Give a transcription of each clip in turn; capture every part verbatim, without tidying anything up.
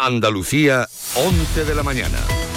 Andalucía, once de la mañana.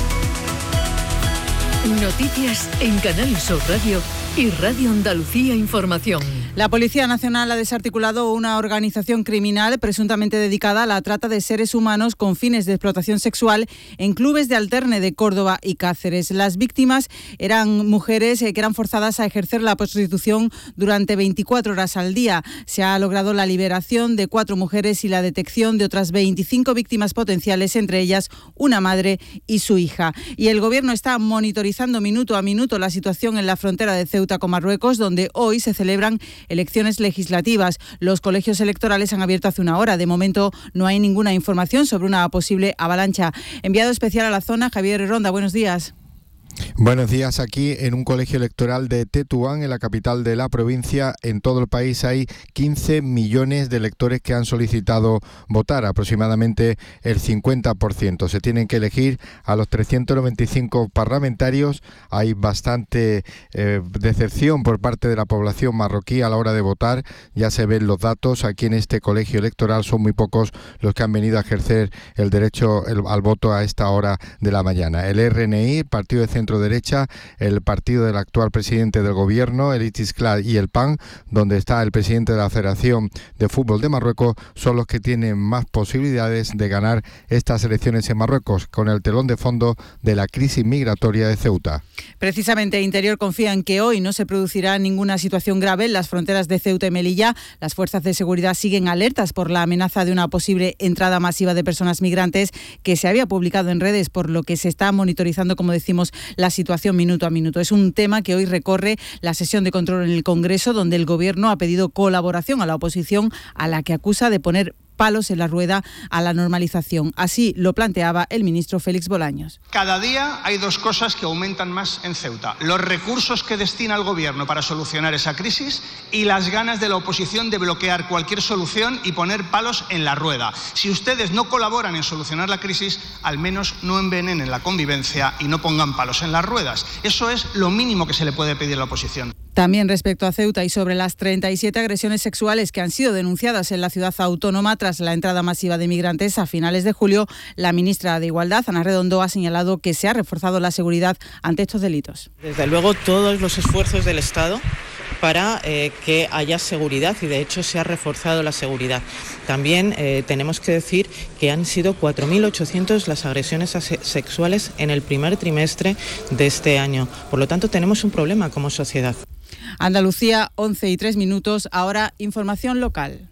Noticias en Canal Sur Radio y Radio Andalucía Información. La Policía Nacional ha desarticulado una organización criminal presuntamente dedicada a la trata de seres humanos con fines de explotación sexual en clubes de alterne de Córdoba y Cáceres. Las víctimas eran mujeres que eran forzadas a ejercer la prostitución durante veinticuatro horas al día. Se ha logrado la liberación de cuatro mujeres y la detección de otras veinticinco víctimas potenciales, entre ellas una madre y su hija. Y el Gobierno está monitorizando minuto a minuto la situación en la frontera de Ceuta con Marruecos, donde hoy se celebran elecciones legislativas. Los colegios electorales han abierto hace una hora. De momento no hay ninguna información sobre una posible avalancha. Enviado especial a la zona, Javier Ronda, buenos días. Buenos días. Aquí en un colegio electoral de Tetuán, en la capital de la provincia. En todo el país hay quince millones de electores que han solicitado votar, aproximadamente el cincuenta por ciento. Se tienen que elegir a los trescientos noventa y cinco parlamentarios. Hay bastante eh, decepción por parte de la población marroquí a la hora de votar. Ya se ven los datos. Aquí en este colegio electoral son muy pocos los que han venido a ejercer el derecho el, al voto a esta hora de la mañana. El R N I, Partido de Centro derecha, el partido del actual presidente del gobierno, el Itisclad, y el P A N, donde está el presidente de la Federación de Fútbol de Marruecos, son los que tienen más posibilidades de ganar estas elecciones en Marruecos, con el telón de fondo de la crisis migratoria de Ceuta. Precisamente Interior confía en que hoy no se producirá ninguna situación grave en las fronteras de Ceuta y Melilla. Las fuerzas de seguridad siguen alertas por la amenaza de una posible entrada masiva de personas migrantes que se había publicado en redes, por lo que se está monitorizando, como decimos, la situación minuto a minuto. Es un tema que hoy recorre la sesión de control en el Congreso, donde el Gobierno ha pedido colaboración a la oposición, a la que acusa de poner palos en la rueda a la normalización. Así lo planteaba el ministro Félix Bolaños. Cada día hay dos cosas que aumentan más en Ceuta: los recursos que destina el Gobierno para solucionar esa crisis y las ganas de la oposición de bloquear cualquier solución y poner palos en la rueda. Si ustedes no colaboran en solucionar la crisis, al menos no envenenen la convivencia y no pongan palos en las ruedas. Eso es lo mínimo que se le puede pedir a la oposición. También respecto a Ceuta y sobre las treinta y siete agresiones sexuales que han sido denunciadas en la ciudad autónoma tras la entrada masiva de migrantes a finales de julio, la ministra de Igualdad, Ana Redondo, ha señalado que se ha reforzado la seguridad ante estos delitos. Desde luego, todos los esfuerzos del Estado para eh, que haya seguridad, y de hecho se ha reforzado la seguridad. También eh, tenemos que decir que han sido cuatro mil ochocientas las agresiones sexuales en el primer trimestre de este año. Por lo tanto, tenemos un problema como sociedad. Andalucía, once y tres minutos. Ahora, información local.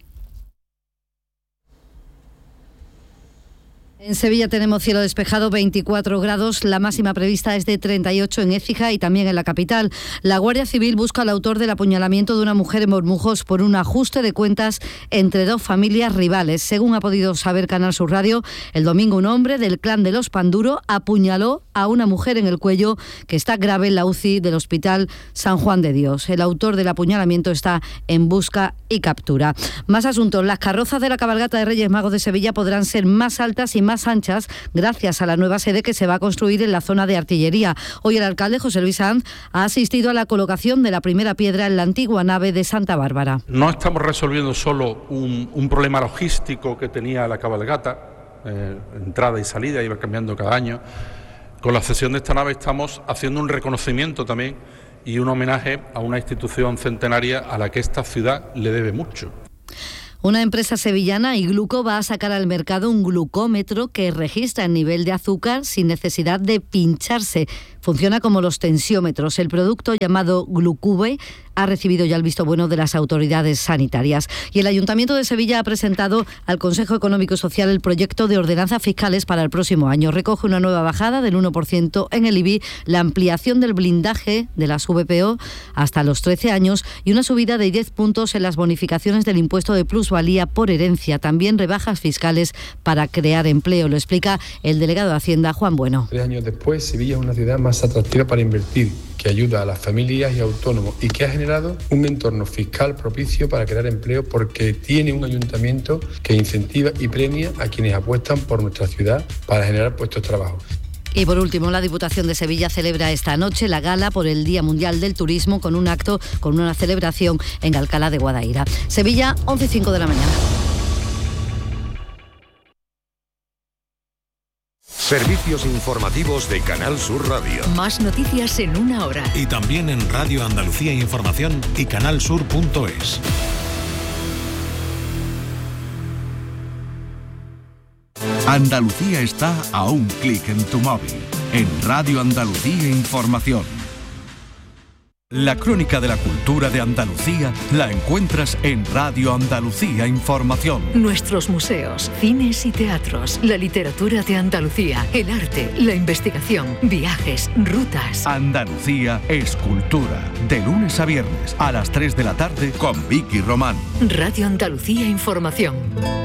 En Sevilla tenemos cielo despejado, veinticuatro grados, la máxima prevista es de treinta y ocho en Écija y también en la capital. La Guardia Civil busca al autor del apuñalamiento de una mujer en Bormujos por un ajuste de cuentas entre dos familias rivales. Según ha podido saber Canal Sur Radio, el domingo un hombre del clan de los Panduro apuñaló a una mujer en el cuello que está grave en la U C I del Hospital San Juan de Dios. El autor del apuñalamiento está en busca y captura. Más asuntos. Las carrozas de la cabalgata de Reyes Magos de Sevilla podrán ser más altas y más anchas gracias a la nueva sede que se va a construir en la zona de artillería. Hoy el alcalde José Luis Sanz ha asistido a la colocación de la primera piedra en la antigua nave de Santa Bárbara. No estamos resolviendo solo un, un problema logístico que tenía la cabalgata, eh, entrada y salida, iba cambiando cada año. Con la cesión de esta nave estamos haciendo un reconocimiento también y un homenaje a una institución centenaria a la que esta ciudad le debe mucho. Una empresa sevillana, Igluco, va a sacar al mercado un glucómetro que registra el nivel de azúcar sin necesidad de pincharse. Funciona como los tensiómetros. El producto, llamado Glucube, ha recibido ya el visto bueno de las autoridades sanitarias. Y el Ayuntamiento de Sevilla ha presentado al Consejo Económico y Social el proyecto de ordenanzas fiscales para el próximo año. Recoge una nueva bajada del uno por ciento en el I B I, la ampliación del blindaje de las V P O hasta los trece años y una subida de diez puntos en las bonificaciones del impuesto de plusvalía por herencia. También rebajas fiscales para crear empleo. Lo explica el delegado de Hacienda, Juan Bueno. Tres años después, Sevilla es una ciudad más atractiva para invertir, que ayuda a las familias y autónomos y que ha generado un entorno fiscal propicio para crear empleo porque tiene un ayuntamiento que incentiva y premia a quienes apuestan por nuestra ciudad para generar puestos de trabajo. Y por último, la Diputación de Sevilla celebra esta noche la gala por el Día Mundial del Turismo con un acto, con una celebración en Alcalá de Guadaira. Sevilla, once y cinco de la mañana. Servicios informativos de Canal Sur Radio. Más noticias en una hora. Y también en Radio Andalucía Información y canalsur punto es. Andalucía está a un clic en tu móvil. En Radio Andalucía Información. La crónica de la cultura de Andalucía la encuentras en Radio Andalucía Información. Nuestros museos, cines y teatros, la literatura de Andalucía, el arte, la investigación, viajes, rutas. Andalucía es cultura. De lunes a viernes a las tres de la tarde con Vicky Román. Radio Andalucía Información.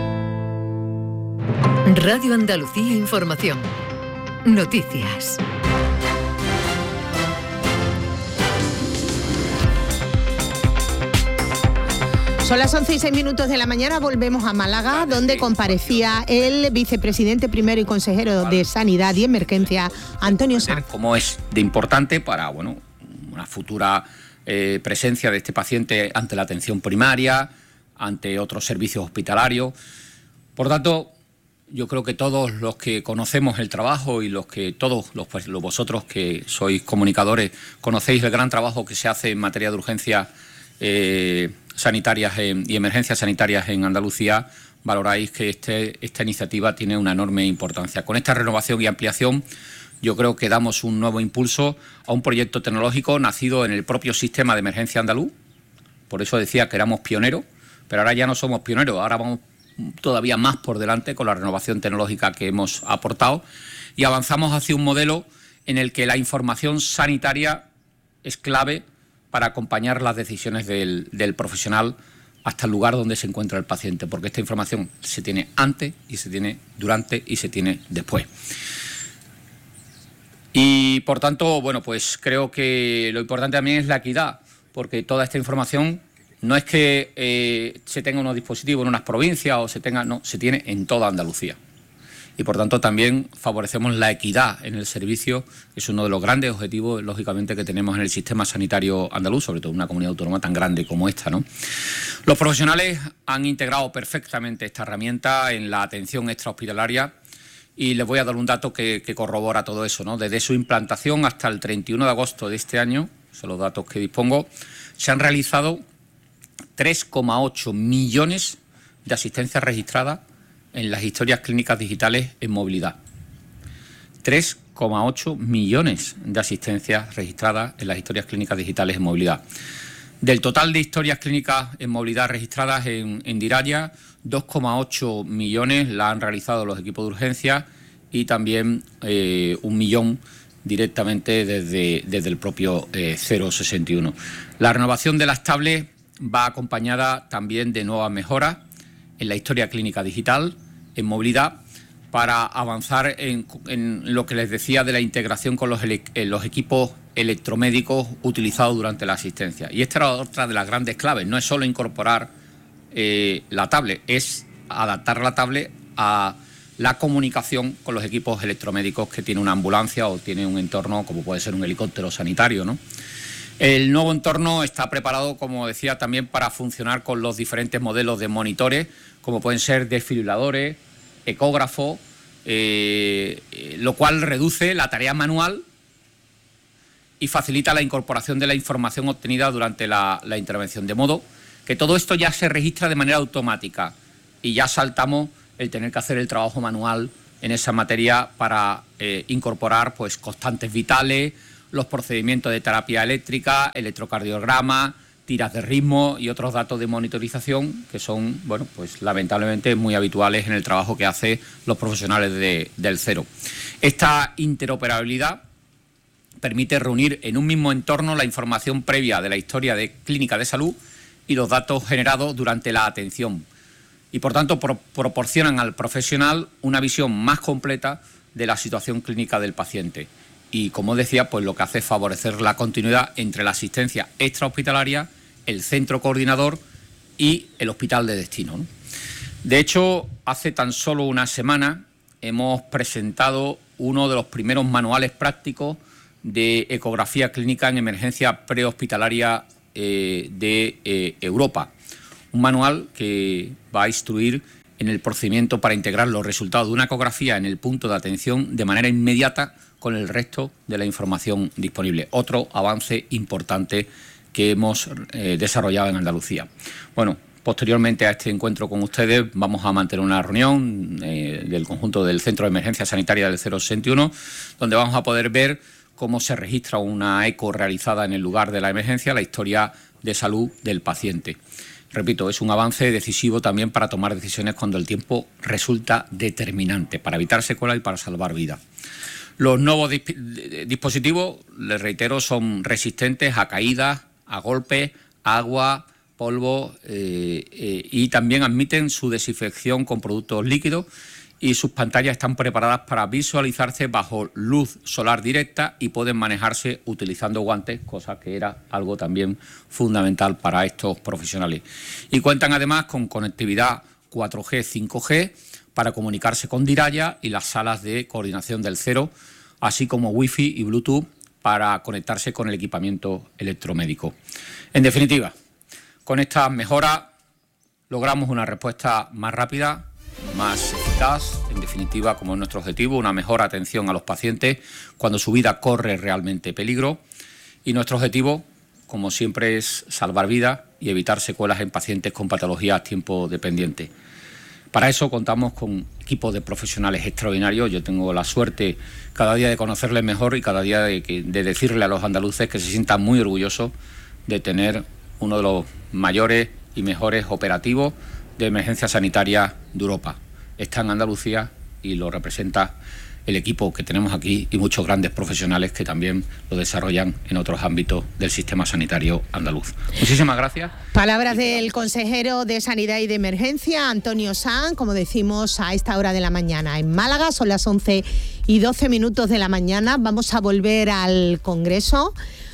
Radio Andalucía Información. Noticias. Son las once y seis minutos de la mañana, volvemos a Málaga, donde comparecía el vicepresidente primero y consejero de Sanidad y Emergencia, Antonio Sanz. Cómo es de importante para, bueno, una futura eh, presencia de este paciente ante la atención primaria, ante otros servicios hospitalarios. Por tanto, yo creo que todos los que conocemos el trabajo y los que todos los, pues, los vosotros que sois comunicadores conocéis el gran trabajo que se hace en materia de urgencias eh, sanitarias en, y emergencias sanitarias en Andalucía, valoráis que este, esta iniciativa tiene una enorme importancia. Con esta renovación y ampliación yo creo que damos un nuevo impulso a un proyecto tecnológico nacido en el propio sistema de emergencia andaluz. Por eso decía que éramos pioneros, pero ahora ya no somos pioneros, ahora vamos todavía más por delante con la renovación tecnológica que hemos aportado y avanzamos hacia un modelo en el que la información sanitaria es clave para acompañar las decisiones del, del profesional hasta el lugar donde se encuentra el paciente, porque esta información se tiene antes y se tiene durante y se tiene después. Y por tanto, bueno, pues creo que lo importante también es la equidad, porque toda esta información no es que eh, se tenga unos dispositivos en unas provincias o se tenga, no, se tiene en toda Andalucía. Y por tanto también favorecemos la equidad en el servicio, que es uno de los grandes objetivos, lógicamente, que tenemos en el sistema sanitario andaluz, sobre todo en una comunidad autónoma tan grande como esta, ¿no? Los profesionales han integrado perfectamente esta herramienta en la atención extrahospitalaria y les voy a dar un dato que, que corrobora todo eso, ¿no? Desde su implantación hasta el treinta y uno de agosto de este año, son los datos que dispongo, se han realizado tres coma ocho millones de asistencias registradas en las historias clínicas digitales en movilidad. tres coma ocho millones de asistencias registradas en las historias clínicas digitales en movilidad. Del total de historias clínicas en movilidad registradas en, en Diraya, dos coma ocho millones la han realizado los equipos de urgencia y también eh, un millón directamente desde, desde el propio eh, cero sesenta y uno. La renovación de las tablets va acompañada también de nuevas mejoras en la historia clínica digital, en movilidad, para avanzar en, en lo que les decía de la integración con los, ele, los equipos electromédicos utilizados durante la asistencia. Y esta era otra de las grandes claves, no es solo incorporar eh, la tablet, es adaptar la tablet a la comunicación con los equipos electromédicos que tiene una ambulancia o tiene un entorno como puede ser un helicóptero sanitario, ¿no? El nuevo entorno está preparado, como decía, también para funcionar con los diferentes modelos de monitores, como pueden ser desfibriladores, ecógrafos, eh, lo cual reduce la tarea manual y facilita la incorporación de la información obtenida durante la, la intervención. De modo que todo esto ya se registra de manera automática y ya saltamos el tener que hacer el trabajo manual en esa materia para eh, incorporar pues, constantes vitales, los procedimientos de terapia eléctrica, electrocardiograma, tiras de ritmo y otros datos de monitorización que son, bueno, pues lamentablemente muy habituales en el trabajo que hacen los profesionales de, del cero. Esta interoperabilidad permite reunir en un mismo entorno la información previa de la historia de clínica de salud y los datos generados durante la atención y, por tanto, pro proporcionan al profesional una visión más completa de la situación clínica del paciente. Y, como decía, pues lo que hace es favorecer la continuidad entre la asistencia extrahospitalaria, el centro coordinador y el hospital de destino, ¿no? De hecho, hace tan solo una semana hemos presentado uno de los primeros manuales prácticos de ecografía clínica en emergencia prehospitalaria eh, de eh, Europa. Un manual que va a instruir en el procedimiento para integrar los resultados de una ecografía en el punto de atención de manera inmediata con el resto de la información disponible. Otro avance importante que hemos eh, desarrollado en Andalucía. Bueno, posteriormente a este encuentro con ustedes vamos a mantener una reunión eh, del conjunto del Centro de Emergencia Sanitaria del cero sesenta y uno, donde vamos a poder ver cómo se registra una eco realizada en el lugar de la emergencia, la historia de salud del paciente. Repito, es un avance decisivo también para tomar decisiones cuando el tiempo resulta determinante, para evitar secuelas y para salvar vidas. Los nuevos disp dispositivos, les reitero, son resistentes a caídas, a golpes, agua, polvo eh, eh, y también admiten su desinfección con productos líquidos y sus pantallas están preparadas para visualizarse bajo luz solar directa y pueden manejarse utilizando guantes, cosa que era algo también fundamental para estos profesionales. Y cuentan además con conectividad cuatro G, cinco G para comunicarse con Diraya y las salas de coordinación del cero, así como Wi-Fi y Bluetooth para conectarse con el equipamiento electromédico. En definitiva, con estas mejoras logramos una respuesta más rápida, más eficaz, en definitiva, como es nuestro objetivo, una mejor atención a los pacientes cuando su vida corre realmente peligro. Y nuestro objetivo, como siempre, es salvar vidas y evitar secuelas en pacientes con patologías tiempo dependientes. Para eso contamos con equipos de profesionales extraordinarios. Yo tengo la suerte cada día de conocerles mejor y cada día de, que, de decirle a los andaluces que se sientan muy orgullosos de tener uno de los mayores y mejores operativos de emergencia sanitaria de Europa. Está en Andalucía y lo representa el equipo que tenemos aquí y muchos grandes profesionales que también lo desarrollan en otros ámbitos del sistema sanitario andaluz. Muchísimas gracias. Palabras del consejero de Sanidad y de Emergencia, Antonio Sanz, como decimos a esta hora de la mañana en Málaga. Son las once y doce minutos de la mañana. Vamos a volver al Congreso,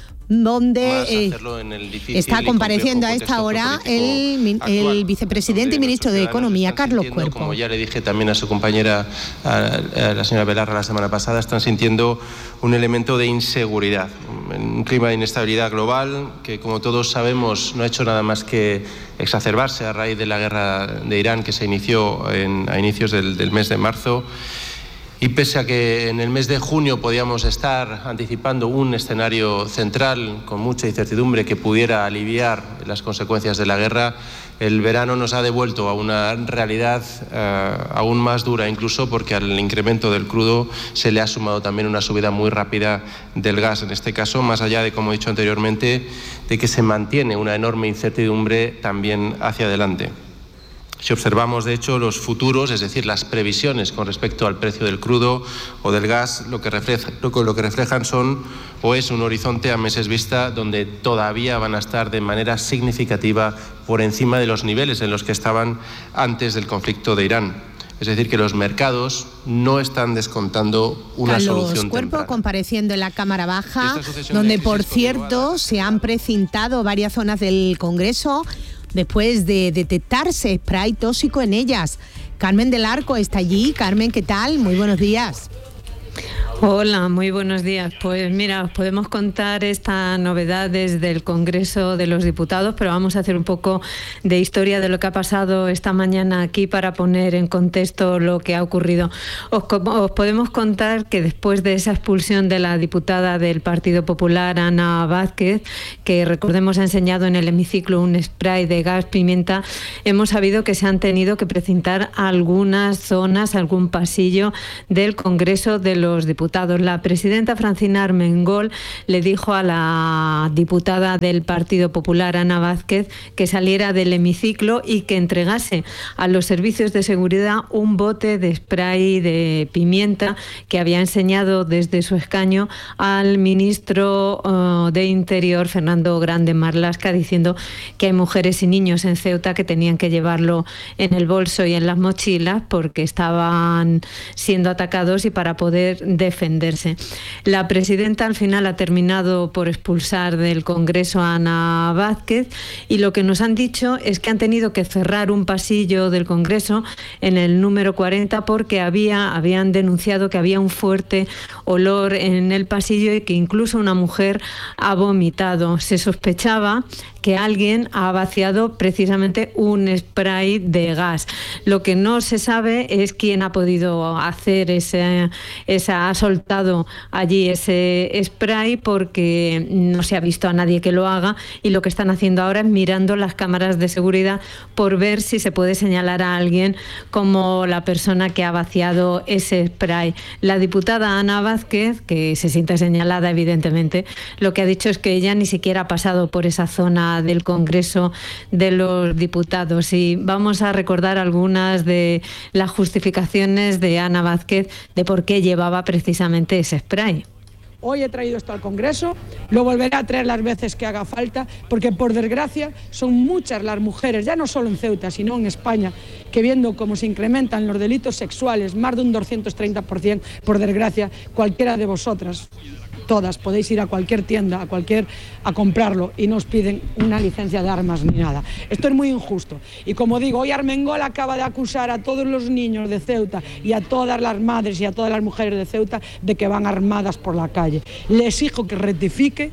donde eh, está compareciendo a esta hora el, el vicepresidente y ministro de Economía, Carlos Cuerpo. Como ya le dije también a su compañera, a, a la señora Belarra, la semana pasada, están sintiendo un elemento de inseguridad, un clima de inestabilidad global que, como todos sabemos, no ha hecho nada más que exacerbarse a raíz de la guerra de Irán que se inició en, a inicios del, del mes de marzo. Y pese a que en el mes de junio podíamos estar anticipando un escenario central con mucha incertidumbre que pudiera aliviar las consecuencias de la guerra, el verano nos ha devuelto a una realidad eh, aún más dura, incluso porque al incremento del crudo se le ha sumado también una subida muy rápida del gas. En este caso, más allá de, como he dicho anteriormente, de que se mantiene una enorme incertidumbre también hacia adelante. Si observamos, de hecho, los futuros, es decir, las previsiones con respecto al precio del crudo o del gas, lo que, refleja, lo que reflejan son o es un horizonte a meses vista donde todavía van a estar de manera significativa por encima de los niveles en los que estaban antes del conflicto de Irán. Es decir, que los mercados no están descontando una Carlos solución Cuerpo temprana. compareciendo en la Cámara Baja, donde, por cierto, se han precintado varias zonas del Congreso después de detectarse spray tóxico en ellas. Carmen del Arco está allí. Carmen, ¿qué tal? Muy buenos días. Hola, muy buenos días. Pues mira, os podemos contar esta novedad desde el Congreso de los Diputados, pero vamos a hacer un poco de historia de lo que ha pasado esta mañana aquí para poner en contexto lo que ha ocurrido. Os, os podemos contar que después de esa expulsión de la diputada del Partido Popular, Ana Vázquez, que recordemos ha enseñado en el hemiciclo un spray de gas pimienta, hemos sabido que se han tenido que precintar algunas zonas, algún pasillo del Congreso de los Diputados. La presidenta Francina Armengol le dijo a la diputada del Partido Popular, Ana Vázquez, que saliera del hemiciclo y que entregase a los servicios de seguridad un bote de spray de pimienta que había enseñado desde su escaño al ministro uh, de Interior, Fernando Grande Marlaska, diciendo que hay mujeres y niños en Ceuta que tenían que llevarlo en el bolso y en las mochilas porque estaban siendo atacados y para poder defenderse defenderse. La presidenta al final ha terminado por expulsar del Congreso a Ana Vázquez y lo que nos han dicho es que han tenido que cerrar un pasillo del Congreso en el número cuarenta porque había, habían denunciado que había un fuerte olor en el pasillo y que incluso una mujer ha vomitado. Se sospechaba que alguien ha vaciado precisamente un spray de gas. Lo que no se sabe es quién ha podido hacer ese, esa, ha soltado allí ese spray porque no se ha visto a nadie que lo haga y lo que están haciendo ahora es mirando las cámaras de seguridad por ver si se puede señalar a alguien como la persona que ha vaciado ese spray. La diputada Ana Vázquez, que se siente señalada evidentemente, lo que ha dicho es que ella ni siquiera ha pasado por esa zona del Congreso de los Diputados. Y vamos a recordar algunas de las justificaciones de Ana Vázquez de por qué llevaba precisamente ese spray. Hoy he traído esto al Congreso, lo volveré a traer las veces que haga falta, porque por desgracia son muchas las mujeres, ya no solo en Ceuta, sino en España, que viendo cómo se incrementan los delitos sexuales, más de un doscientos treinta por ciento, por desgracia, cualquiera de vosotras, todas, podéis ir a cualquier tienda, a cualquier, a comprarlo y no os piden una licencia de armas ni nada. Esto es muy injusto. Y como digo, hoy Armengol acaba de acusar a todos los niños de Ceuta y a todas las madres y a todas las mujeres de Ceuta de que van armadas por la calle. Le exijo que rectifique.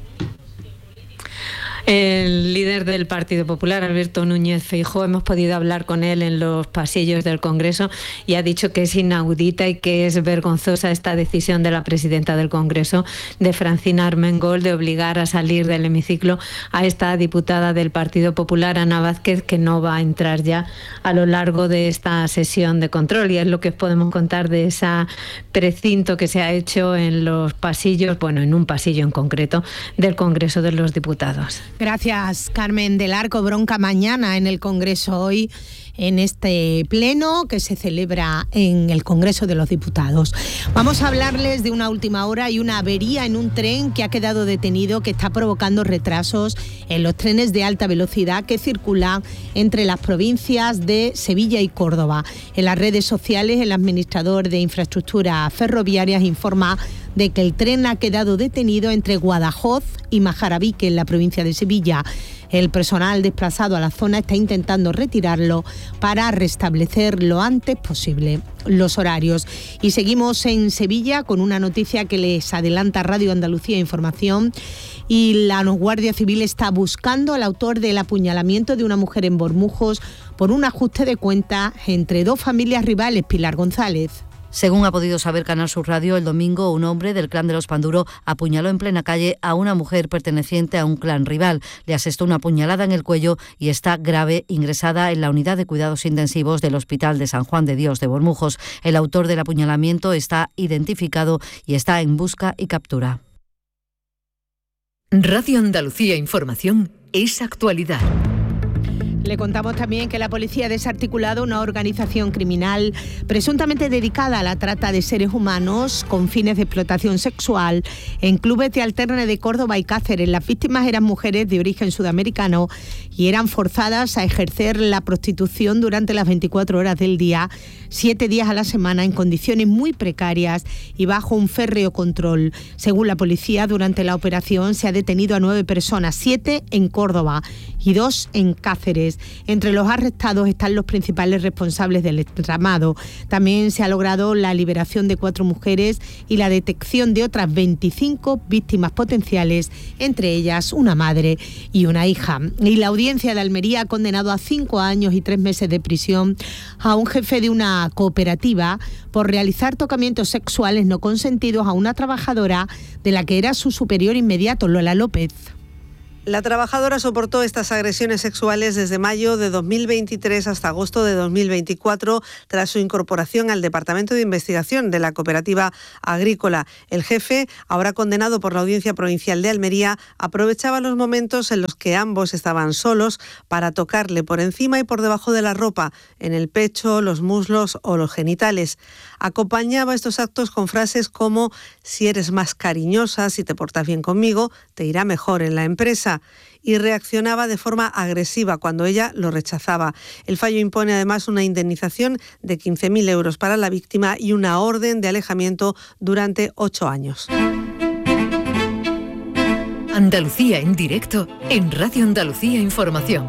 El líder del Partido Popular, Alberto Núñez Feijóo, hemos podido hablar con él en los pasillos del Congreso y ha dicho que es inaudita y que es vergonzosa esta decisión de la presidenta del Congreso, de Francina Armengol, de obligar a salir del hemiciclo a esta diputada del Partido Popular, Ana Vázquez, que no va a entrar ya a lo largo de esta sesión de control. Y es lo que os podemos contar de ese precinto que se ha hecho en los pasillos, bueno, en un pasillo en concreto, del Congreso de los Diputados. Gracias, Carmen del Arco. Bronca mañana en el Congreso, hoy en este pleno que se celebra en el Congreso de los Diputados. Vamos a hablarles de una última hora y una avería en un tren que ha quedado detenido, que está provocando retrasos en los trenes de alta velocidad que circulan entre las provincias de Sevilla y Córdoba. En las redes sociales, el administrador de infraestructuras ferroviarias informa de que el tren ha quedado detenido entre Guadajoz y Majarabique, en la provincia de Sevilla. El personal desplazado a la zona está intentando retirarlo para restablecer lo antes posible los horarios. Y seguimos en Sevilla con una noticia que les adelanta Radio Andalucía Información. Y la Guardia Civil está buscando al autor del apuñalamiento de una mujer en Bormujos por un ajuste de cuentas entre dos familias rivales. Pilar González. Según ha podido saber Canal Sur Radio, el domingo un hombre del clan de los Panduro apuñaló en plena calle a una mujer perteneciente a un clan rival. Le asestó una puñalada en el cuello y está grave, ingresada en la unidad de cuidados intensivos del Hospital de San Juan de Dios de Bormujos. El autor del apuñalamiento está identificado y está en busca y captura. Radio Andalucía Información es actualidad. Le contamos también que la policía ha desarticulado una organización criminal presuntamente dedicada a la trata de seres humanos con fines de explotación sexual en clubes de alterne de Córdoba y Cáceres. Las víctimas eran mujeres de origen sudamericano y eran forzadas a ejercer la prostitución durante las veinticuatro horas del día, siete días a la semana, en condiciones muy precarias y bajo un férreo control. Según la policía, durante la operación se ha detenido a nueve personas, siete en Córdoba y dos en Cáceres. Entre los arrestados están los principales responsables del entramado. También se ha logrado la liberación de cuatro mujeres y la detección de otras veinticinco víctimas potenciales, entre ellas una madre y una hija. Y la audiencia de Almería ha condenado a cinco años y tres meses de prisión a un jefe de una cooperativa por realizar tocamientos sexuales no consentidos a una trabajadora de la que era su superior inmediato, Lola López. La trabajadora soportó estas agresiones sexuales desde mayo de dos mil veintitrés hasta agosto de dos mil veinticuatro, tras su incorporación al Departamento de Investigación de la Cooperativa Agrícola. El jefe, ahora condenado por la Audiencia Provincial de Almería, aprovechaba los momentos en los que ambos estaban solos para tocarle por encima y por debajo de la ropa, en el pecho, los muslos o los genitales. Acompañaba estos actos con frases como: si eres más cariñosa, si te portas bien conmigo, te irá mejor en la empresa. mesa y reaccionaba de forma agresiva cuando ella lo rechazaba. El fallo impone además una indemnización de quince mil euros para la víctima y una orden de alejamiento durante ocho años. Andalucía en directo en Radio Andalucía Información.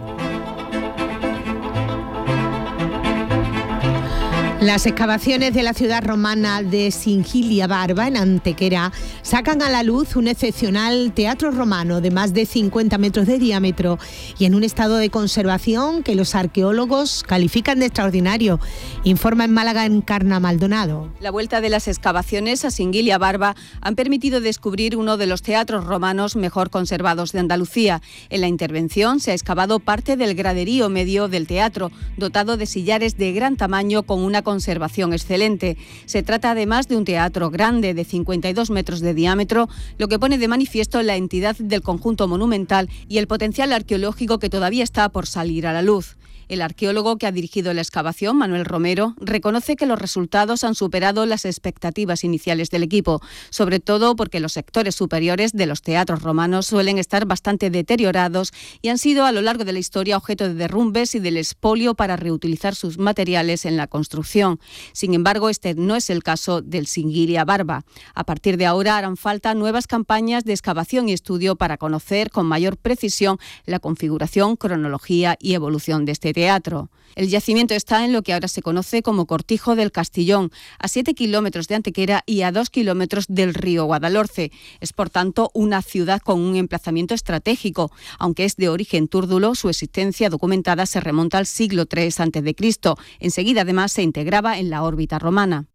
Las excavaciones de la ciudad romana de Singilia Barba, en Antequera, sacan a la luz un excepcional teatro romano de más de cincuenta metros de diámetro y en un estado de conservación que los arqueólogos califican de extraordinario. Informa en Málaga Encarna Maldonado. La vuelta de las excavaciones a Singilia Barba han permitido descubrir uno de los teatros romanos mejor conservados de Andalucía. En la intervención se ha excavado parte del graderío medio del teatro, dotado de sillares de gran tamaño con una conservación excelente. Se trata además de un teatro grande de cincuenta y dos metros de diámetro, lo que pone de manifiesto la entidad del conjunto monumental y el potencial arqueológico que todavía está por salir a la luz. El arqueólogo que ha dirigido la excavación, Manuel Romero, reconoce que los resultados han superado las expectativas iniciales del equipo, sobre todo porque los sectores superiores de los teatros romanos suelen estar bastante deteriorados y han sido a lo largo de la historia objeto de derrumbes y del expolio para reutilizar sus materiales en la construcción. Sin embargo, este no es el caso del Singilia Barba. A partir de ahora harán falta nuevas campañas de excavación y estudio para conocer con mayor precisión la configuración, cronología y evolución de este teatro. El yacimiento está en lo que ahora se conoce como Cortijo del Castillón, a siete kilómetros de Antequera y a dos kilómetros del río Guadalhorce. Es, por tanto, una ciudad con un emplazamiento estratégico. Aunque es de origen túrdulo, su existencia documentada se remonta al siglo tres antes de Cristo. Enseguida, además, se integraba en la órbita romana.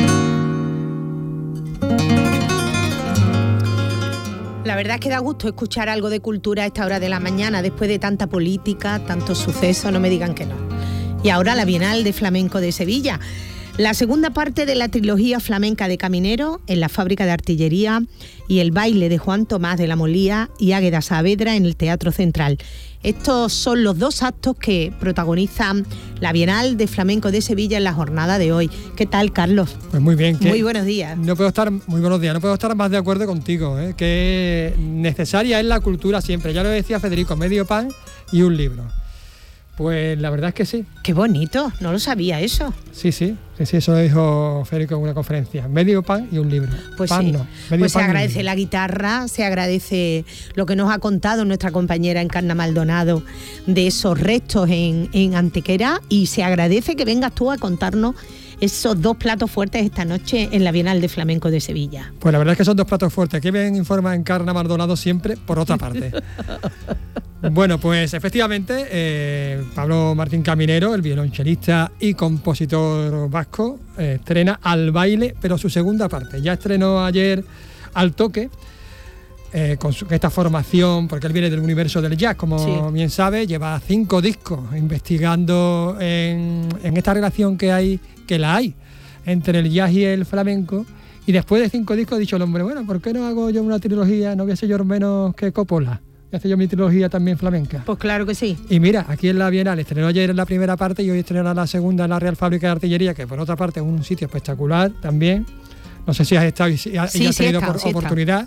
La verdad es que da gusto escuchar algo de cultura a esta hora de la mañana, después de tanta política, tantos sucesos, no me digan que no. Y ahora la Bienal de Flamenco de Sevilla. La segunda parte de la trilogía flamenca de Caminero en la Fábrica de Artillería y el baile de Juan Tomás de la Molía y Águeda Saavedra en el Teatro Central. Estos son los dos actos que protagonizan la Bienal de Flamenco de Sevilla en la jornada de hoy. ¿Qué tal, Carlos? Pues muy bien. Muy buenos días. No puedo estar, muy buenos días. No puedo estar más de acuerdo contigo, ¿eh? Que necesaria es la cultura siempre. Ya lo decía Federico, medio pan y un libro. Pues la verdad es que sí. Qué bonito, no lo sabía eso. Sí, sí, sí, sí, eso lo dijo Federico en una conferencia. Medio pan y un libro. Pues pan sí. no. Medio pues pan se agradece la guitarra, se agradece lo que nos ha contado nuestra compañera Encarna Maldonado de esos restos en, en Antequera, y se agradece que vengas tú a contarnos esos dos platos fuertes esta noche en la Bienal de Flamenco de Sevilla. Pues la verdad es que son dos platos fuertes. Aquí me informa Encarna Maldonado siempre por otra parte. Bueno, pues efectivamente, eh, Pablo Martín Caminero, el violonchelista y compositor vasco, eh, estrena Al Baile, pero su segunda parte. Ya estrenó ayer Al Toque, eh, con su, esta formación, porque él viene del universo del jazz, como sí. bien sabe, lleva cinco discos investigando en, en esta relación que hay, que la hay, entre el jazz y el flamenco. Y después de cinco discos ha dicho el hombre, bueno, ¿por qué no hago yo una trilogía? No voy a ser yo menos que Coppola. Hace yo mi trilogía también flamenca. Pues claro que sí. Y mira, aquí en la Bienal estrenó ayer en la primera parte y hoy estrenó la segunda en la Real Fábrica de Artillería, que por otra parte es un sitio espectacular también. No sé si has estado y, si has, sí, y has sí tenido está, por, sí oportunidad,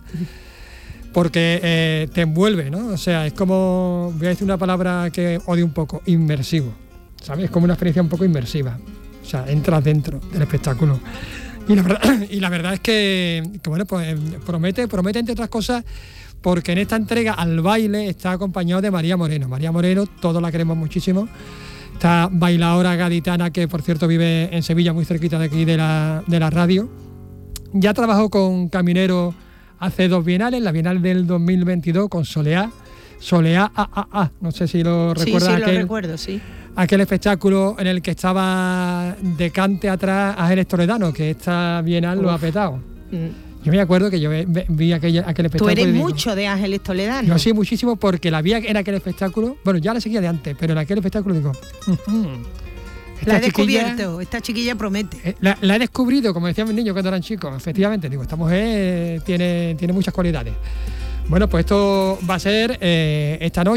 porque eh, te envuelve, ¿no? O sea, es como, voy a decir una palabra que odio un poco, inmersivo. ¿Sabes? Es como una experiencia un poco inmersiva. O sea, entras dentro del espectáculo. Y la verdad, y la verdad es que, que bueno, pues promete, promete entre otras cosas, porque en esta entrega Al Baile está acompañado de María Moreno. María Moreno, todos la queremos muchísimo. Esta bailadora gaditana que, por cierto, vive en Sevilla, muy cerquita de aquí de la, de la radio. Ya trabajó con Caminero hace dos bienales, la Bienal del dos mil veintidós con Soleá. Soleá A A A, no sé si lo recuerdas. Sí, sí, aquel, lo recuerdo, sí. Aquel espectáculo en el que estaba de cante atrás Ángeles Toledano, que esta Bienal Uf. lo ha petado. Mm. Yo me acuerdo que yo vi aquel, aquel espectáculo. Tú eres digo, mucho de Ángeles Toledano. Yo sí, muchísimo, porque la vi en aquel espectáculo. Bueno, ya la seguía de antes, pero en aquel espectáculo digo... Uh-huh, la he descubierto, esta chiquilla promete. La, la he descubrido, como decían mis niños cuando eran chicos. Efectivamente, digo, esta mujer tiene, tiene muchas cualidades. Bueno, pues esto va a ser eh, esta noche.